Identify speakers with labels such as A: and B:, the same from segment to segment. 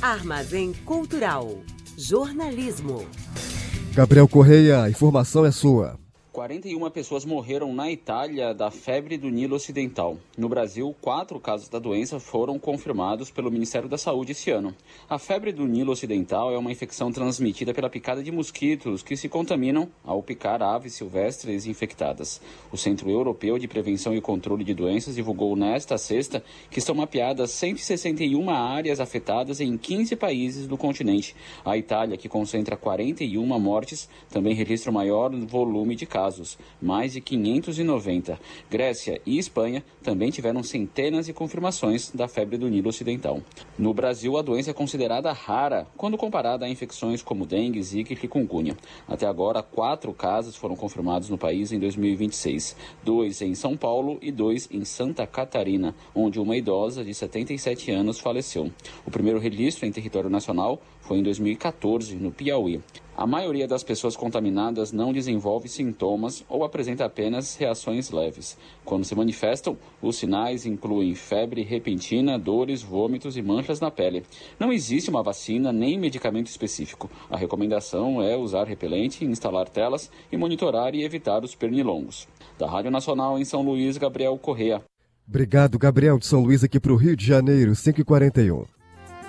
A: Armazém Cultural. Jornalismo.
B: Gabriel Correia, a informação é sua.
C: 41 pessoas morreram na Itália da febre do Nilo Ocidental. No Brasil, 4 casos da doença foram confirmados pelo Ministério da Saúde esse ano. A febre do Nilo Ocidental é uma infecção transmitida pela picada de mosquitos que se contaminam ao picar aves silvestres infectadas. O Centro Europeu de Prevenção e Controle de Doenças divulgou nesta sexta que estão mapeadas 161 áreas afetadas em 15 países do continente. A Itália, que concentra 41 mortes, também registra o maior volume de casos, mais de 590. Grécia e Espanha também tiveram centenas de confirmações da febre do Nilo Ocidental. No Brasil, a doença é considerada rara quando comparada a infecções como dengue, zika e chikungunya. Até agora, 4 casos foram confirmados no país em 2026. 2 em São Paulo e 2 em Santa Catarina, onde uma idosa de 77 anos faleceu. O primeiro registro em território nacional foi em 2014, no Piauí. A maioria das pessoas contaminadas não desenvolve sintomas ou apresenta apenas reações leves. Quando se manifestam, os sinais incluem febre repentina, dores, vômitos e manchas na pele. Não existe uma vacina nem medicamento específico. A recomendação é usar repelente, instalar telas e monitorar e evitar os pernilongos. Da Rádio Nacional em São Luís, Gabriel Correia.
B: Obrigado, Gabriel, de São Luís, aqui para o Rio de Janeiro, 5h41.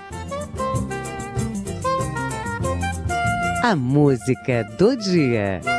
A: A música do dia.